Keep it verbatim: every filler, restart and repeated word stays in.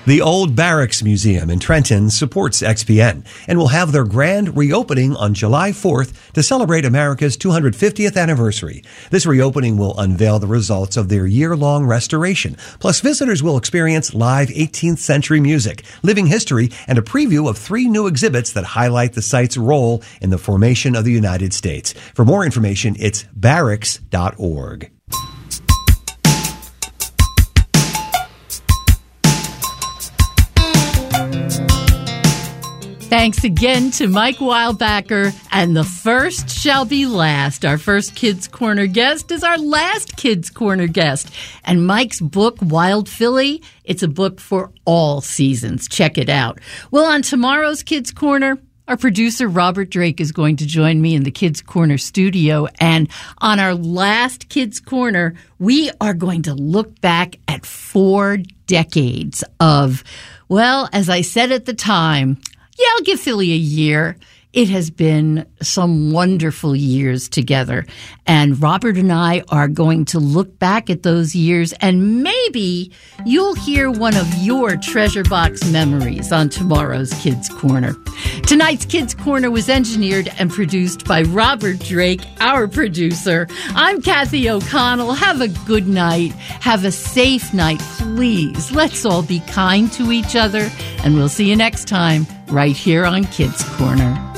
The Old Barracks Museum in Trenton supports X P N and will have their grand reopening on July fourth to celebrate America's two hundred fiftieth anniversary. This reopening will unveil the results of their year-long restoration. Plus, visitors will experience live eighteenth century music, living history, and a preview of three new exhibits that highlight the site's role in the formation of the United States. For more information, it's barracks dot org. Thanks again to Mike Wildbacker, and the first shall be last. Our first Kids Corner guest is our last Kids Corner guest. And Mike's book, Wild Philly, it's a book for all seasons. Check it out. Well, on tomorrow's Kids Corner, our producer, Robert Drake, is going to join me in the Kids Corner studio. And on our last Kids Corner, we are going to look back at four decades of, well, as I said at the time, yeah, I'll give Philly a year. It has been some wonderful years together. And Robert and I are going to look back at those years, and maybe you'll hear one of your treasure box memories on tomorrow's Kids Corner. Tonight's Kids Corner was engineered and produced by Robert Drake, our producer. I'm Kathy O'Connell. Have a good night. Have a safe night, please. Let's all be kind to each other, and we'll see you next time right here on Kids Corner.